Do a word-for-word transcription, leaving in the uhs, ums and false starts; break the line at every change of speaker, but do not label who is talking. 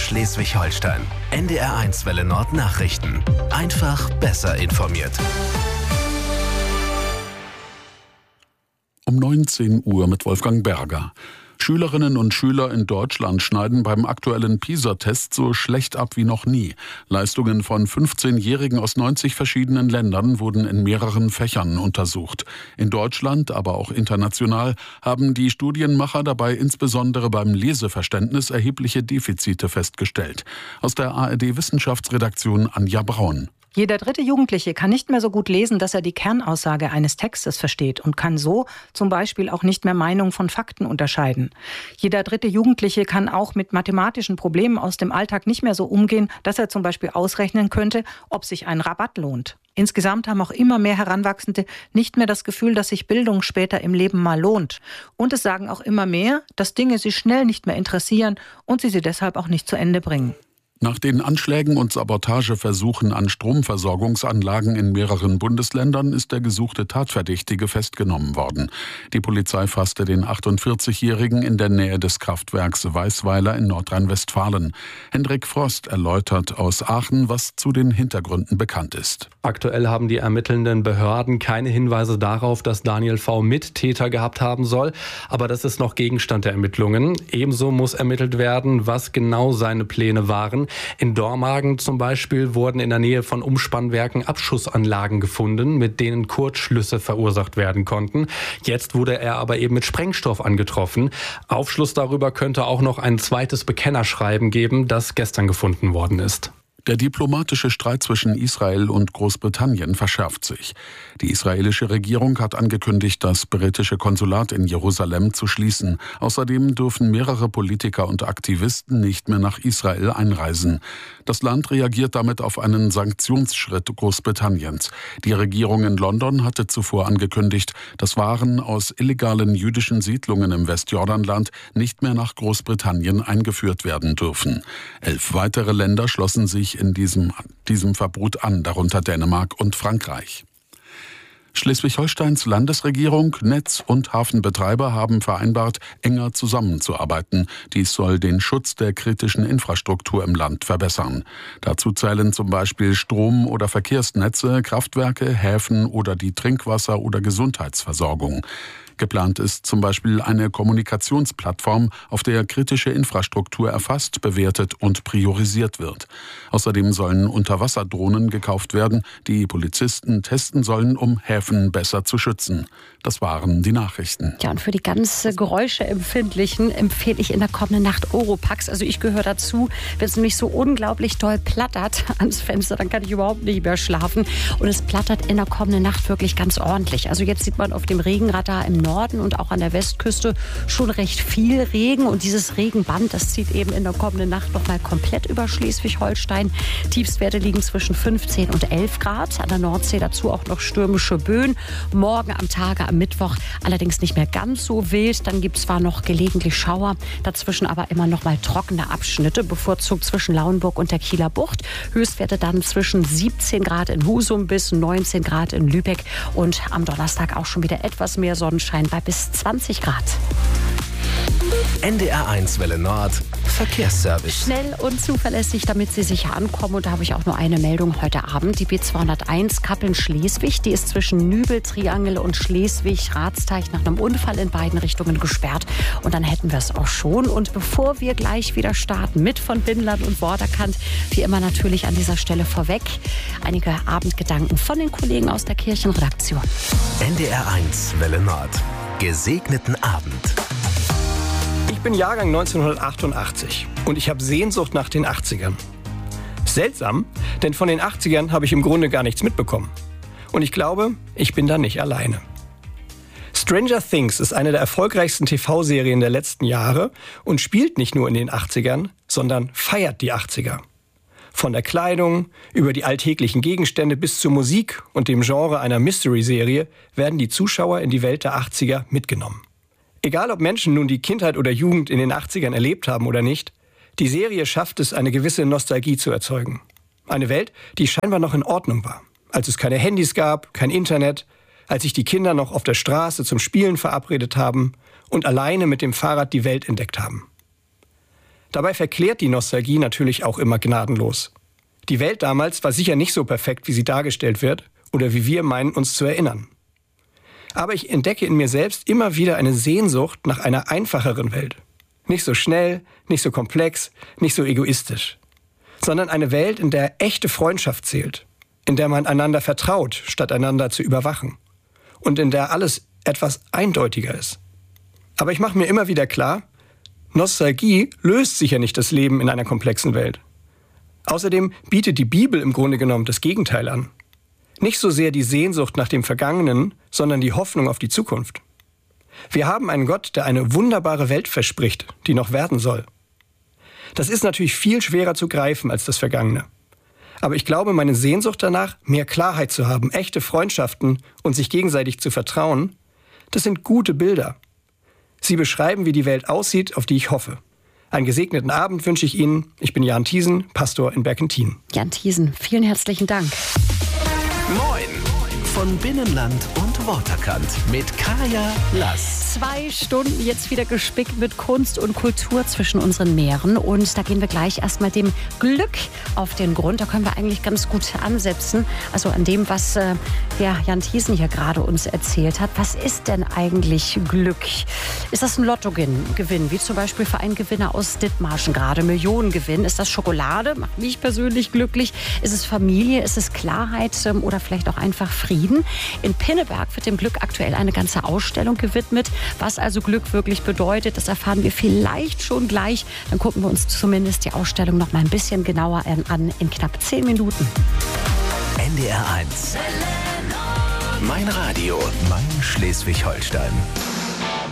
Schleswig-Holstein. N D R eins Welle Nord Nachrichten. Einfach besser informiert.
Um neunzehn Uhr mit Wolfgang Berger. Schülerinnen und Schüler in Deutschland schneiden beim aktuellen PISA-Test so schlecht ab wie noch nie. Leistungen von fünfzehnjährigen aus neunzig verschiedenen Ländern wurden in mehreren Fächern untersucht. In Deutschland, aber auch international, haben die Studienmacher dabei insbesondere beim Leseverständnis erhebliche Defizite festgestellt. Aus der A R D-Wissenschaftsredaktion Anja Braun.
Jeder dritte Jugendliche kann nicht mehr so gut lesen, dass er die Kernaussage eines Textes versteht und kann so zum Beispiel auch nicht mehr Meinung von Fakten unterscheiden. Jeder dritte Jugendliche kann auch mit mathematischen Problemen aus dem Alltag nicht mehr so umgehen, dass er zum Beispiel ausrechnen könnte, ob sich ein Rabatt lohnt. Insgesamt haben auch immer mehr Heranwachsende nicht mehr das Gefühl, dass sich Bildung später im Leben mal lohnt. Und es sagen auch immer mehr, dass Dinge sie schnell nicht mehr interessieren und sie sie deshalb auch nicht zu Ende bringen.
Nach den Anschlägen und Sabotageversuchen an Stromversorgungsanlagen in mehreren Bundesländern ist der gesuchte Tatverdächtige festgenommen worden. Die Polizei fasste den achtundvierzigjährigen in der Nähe des Kraftwerks Weißweiler in Nordrhein-Westfalen. Hendrik Frost erläutert aus Aachen, was zu den Hintergründen bekannt ist.
Aktuell haben die ermittelnden Behörden keine Hinweise darauf, dass Daniel V. Mittäter gehabt haben soll. Aber das ist noch Gegenstand der Ermittlungen. Ebenso muss ermittelt werden, was genau seine Pläne waren. In Dormagen zum Beispiel wurden in der Nähe von Umspannwerken Abschussanlagen gefunden, mit denen Kurzschlüsse verursacht werden konnten. Jetzt wurde er aber eben mit Sprengstoff angetroffen. Aufschluss darüber könnte auch noch ein zweites Bekennerschreiben geben, das gestern gefunden worden ist.
Der diplomatische Streit zwischen Israel und Großbritannien verschärft sich. Die israelische Regierung hat angekündigt, das britische Konsulat in Jerusalem zu schließen. Außerdem dürfen mehrere Politiker und Aktivisten nicht mehr nach Israel einreisen. Das Land reagiert damit auf einen Sanktionsschritt Großbritanniens. Die Regierung in London hatte zuvor angekündigt, dass Waren aus illegalen jüdischen Siedlungen im Westjordanland nicht mehr nach Großbritannien eingeführt werden dürfen. Elf weitere Länder schlossen sich in diesem, diesem Verbot an, darunter Dänemark und Frankreich. Schleswig-Holsteins Landesregierung, Netz- und Hafenbetreiber haben vereinbart, enger zusammenzuarbeiten. Dies soll den Schutz der kritischen Infrastruktur im Land verbessern. Dazu zählen zum Beispiel Strom- oder Verkehrsnetze, Kraftwerke, Häfen oder die Trinkwasser- oder Gesundheitsversorgung. Geplant ist zum Beispiel eine Kommunikationsplattform, auf der kritische Infrastruktur erfasst, bewertet und priorisiert wird. Außerdem sollen Unterwasserdrohnen gekauft werden, die Polizisten testen sollen, um Häfen besser zu schützen. Das waren die Nachrichten.
Ja, und für die ganz Geräuscheempfindlichen empfehle ich in der kommenden Nacht Oropax. Also ich gehöre dazu. Wenn es nämlich so unglaublich doll plattert ans Fenster, dann kann ich überhaupt nicht mehr schlafen. Und es plattert in der kommenden Nacht wirklich ganz ordentlich. Also jetzt sieht man auf dem Regenradar im Norden und auch an der Westküste schon recht viel Regen. Und dieses Regenband, das zieht eben in der kommenden Nacht noch mal komplett über Schleswig-Holstein. Tiefstwerte liegen zwischen fünfzehn und elf Grad. An der Nordsee dazu auch noch stürmische Böen. Morgen am Tage am Mittwoch allerdings nicht mehr ganz so wild. Dann gibt es zwar noch gelegentlich Schauer, dazwischen aber immer noch mal trockene Abschnitte, bevorzugt zwischen Lauenburg und der Kieler Bucht. Höchstwerte dann zwischen siebzehn Grad in Husum bis neunzehn Grad in Lübeck. Und am Donnerstag auch schon wieder etwas mehr Sonnenschein bei bis zwanzig Grad.
N D R eins Welle Nord Verkehrsservice.
Schnell und zuverlässig, damit Sie sicher ankommen. Und da habe ich auch nur eine Meldung heute Abend. Die B zweihunderteins Kappeln-Schleswig, die ist zwischen Nübel-Triangel und Schleswig-Ratsteich nach einem Unfall in beiden Richtungen gesperrt. Und dann hätten wir es auch schon. Und bevor wir gleich wieder starten mit von Windland und Borderkant, wie immer natürlich an dieser Stelle vorweg einige Abendgedanken von den Kollegen aus der Kirchenredaktion.
N D R eins Welle Nord. Gesegneten Abend.
Ich bin Jahrgang neunzehnhundertachtundachtzig und ich habe Sehnsucht nach den achtzigern. Seltsam, denn von den achtzigern habe ich im Grunde gar nichts mitbekommen. Und ich glaube, ich bin da nicht alleine. Stranger Things ist eine der erfolgreichsten T V-Serien der letzten Jahre und spielt nicht nur in den achtzigern, sondern feiert die achtziger. Von der Kleidung über die alltäglichen Gegenstände bis zur Musik und dem Genre einer Mystery-Serie werden die Zuschauer in die Welt der achtziger mitgenommen. Egal ob Menschen nun die Kindheit oder Jugend in den achtzigern erlebt haben oder nicht, die Serie schafft es, eine gewisse Nostalgie zu erzeugen. Eine Welt, die scheinbar noch in Ordnung war, als es keine Handys gab, kein Internet, als sich die Kinder noch auf der Straße zum Spielen verabredet haben und alleine mit dem Fahrrad die Welt entdeckt haben. Dabei verklärt die Nostalgie natürlich auch immer gnadenlos. Die Welt damals war sicher nicht so perfekt, wie sie dargestellt wird oder wie wir meinen, uns zu erinnern. Aber ich entdecke in mir selbst immer wieder eine Sehnsucht nach einer einfacheren Welt. Nicht so schnell, nicht so komplex, nicht so egoistisch. Sondern eine Welt, in der echte Freundschaft zählt. In der man einander vertraut, statt einander zu überwachen. Und in der alles etwas eindeutiger ist. Aber ich mache mir immer wieder klar, Nostalgie löst sicher nicht das Leben in einer komplexen Welt. Außerdem bietet die Bibel im Grunde genommen das Gegenteil an. Nicht so sehr die Sehnsucht nach dem Vergangenen, sondern die Hoffnung auf die Zukunft. Wir haben einen Gott, der eine wunderbare Welt verspricht, die noch werden soll. Das ist natürlich viel schwerer zu greifen als das Vergangene. Aber ich glaube, meine Sehnsucht danach, mehr Klarheit zu haben, echte Freundschaften und sich gegenseitig zu vertrauen, das sind gute Bilder. Sie beschreiben, wie die Welt aussieht, auf die ich hoffe. Einen gesegneten Abend wünsche ich Ihnen. Ich bin Jan Thiesen, Pastor in Berkenthin.
Jan Thiesen, vielen herzlichen Dank.
Moin von Binnenland und Waterkant mit Kaya Lass.
Zwei Stunden jetzt wieder gespickt mit Kunst und Kultur zwischen unseren Meeren. Und da gehen wir gleich erstmal dem Glück auf den Grund. Da können wir eigentlich ganz gut ansetzen. Also an dem, was äh, der Jan Thiesen hier gerade uns erzählt hat. Was ist denn eigentlich Glück? Ist das ein Lottogewinn, wie zum Beispiel für einen Gewinner aus Dithmarschen gerade? Millionengewinn. Ist das Schokolade? Macht mich persönlich glücklich. Ist es Familie? Ist es Klarheit ähm, oder vielleicht auch einfach Frieden? In Pinneberg wird dem Glück aktuell eine ganze Ausstellung gewidmet. Was also Glück wirklich bedeutet, das erfahren wir vielleicht schon gleich. Dann gucken wir uns zumindest die Ausstellung noch mal ein bisschen genauer an in knapp zehn Minuten.
N D R eins. Mein Radio, mein Schleswig-Holstein.